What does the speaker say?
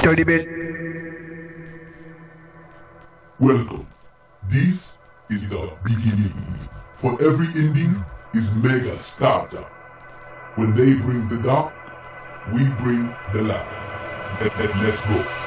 30 bit. Welcome. This is the beginning. For every ending is mega starter. When they bring the dark, we bring the light. Let's go.